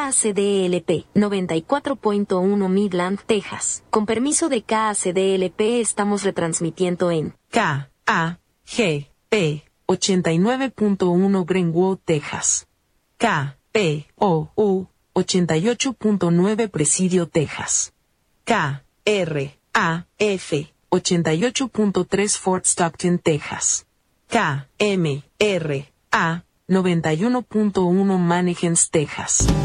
KACDLP 94.1 Midland, Texas. Con permiso de KACDLP estamos retransmitiendo en KAGP 89.1 Greenwood, Texas. KPOU 88.9 Presidio, Texas. KRAF 88.3 Fort Stockton, Texas. KMRA 91.1 Mannequins, Texas.